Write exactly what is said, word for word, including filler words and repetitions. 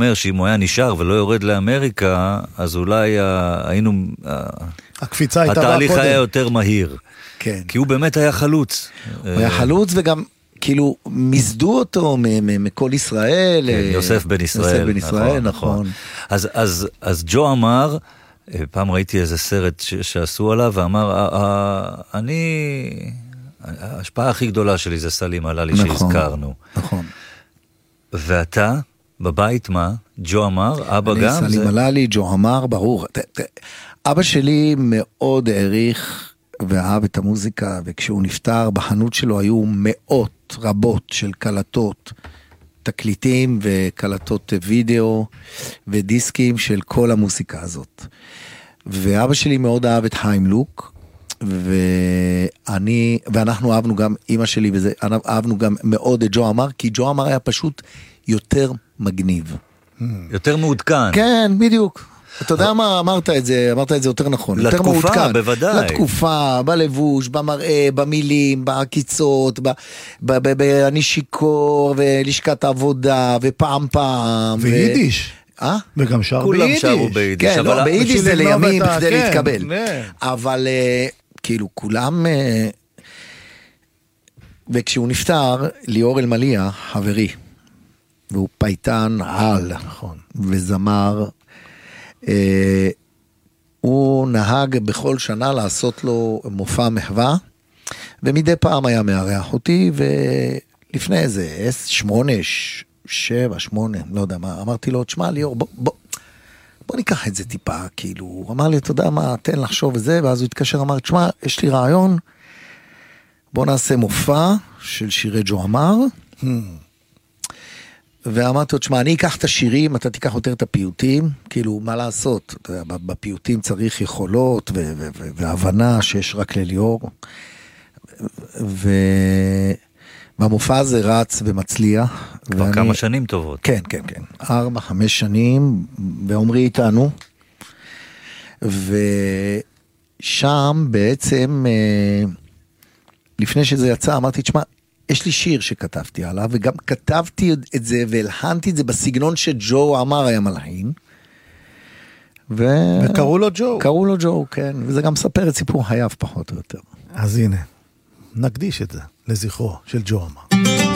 אומר שאם הוא היה נשאר ולא יורד לאמריקה, אז אולי היינו... הקפיצה הייתה התהליך היה יותר מהיר. כן. כי הוא באמת היה חלוץ. הוא היה חלוץ וגם... כאילו, מזדו אותו מכל ישראל. יוסף בן ישראל. יוסף בן ישראל, נכון. אז, אז, אז ג'ו אמר, פעם ראיתי איזה סרט שעשו עליו, ואמר, אני, ההשפעה הכי גדולה שלי זה סלים הללי שהזכרנו. נכון. ואתה, בבית מה? ג'ו אמר, אבא גם? אני סלים הללי, ג'ו אמר, ברור. אבא שלי מאוד העריך ואהב את המוזיקה, וכשהוא נפטר, בחנות שלו היו מאות רבות של קלטות, תקליטים וקלטות וידאו ודיסקים של כל המוזיקה הזאת. ואבא שלי מאוד אהב את חיים לוק, ואני, ואנחנו אהבנו גם, אמא שלי וזה, אהבנו גם מאוד את ג'ו אמר, כי ג'ו אמר היה פשוט יותר מגניב. יותר מעודכן. כן, בדיוק. אתה יודע מה, אמרת את זה, אמרת את זה יותר נכון. לתקופה, בוודאי. לתקופה, בלבוש, במראה, במילים, בעקיצות, אני שיקור, ולשכת עבודה, ופעם פעם. ויידיש. אה? וגם שר ביידיש. כולם שרו ביידיש. כן, לא, ביידיש זה לימים כדי להתקבל. אבל כאילו, כולם... וכשהוא נפטר, ליאור אלמליה, חברי, והוא פייטן על, וזמר... הוא נהג בכל שנה לעשות לו מופע מחווה, ומדי פעם היה מארח אותי, ולפני איזה שמונה, שבע, שמונה, לא יודע מה, אמרתי לו, תשמע ליאור, בוא, בוא, בוא ניקח את זה טיפה, כאילו, הוא אמר לי, אתה יודע מה, תן לחשוב את זה, ואז הוא התקשר, אמר, תשמע, יש לי רעיון, בוא נעשה מופע של שירי ג'ו אמר, ואמרתי לו, תשמע, אני אקח את השירים, אתה תיקח יותר את הפיוטים, כאילו, מה לעשות? בפיוטים צריך יכולות והבנה שיש רק לליאור. והמופע הזה רץ ומצליח. כבר כמה שנים טובות. כן, כן, כן. ארבע, חמש שנים, ועומרי איתנו. ושם בעצם, לפני שזה יצא, אמרתי, תשמע, יש לי שיר שכתבתי עליו, וגם כתבתי את זה, והלחנתי את זה בסגנון שג'ו אמר היה מלחין. ו... וקראו לו ג'ו. קראו לו ג'ו, כן. וזה גם מספר את סיפור חייו פחות או יותר. אז הנה, נקדיש את זה לזכרו של ג'ו אמר.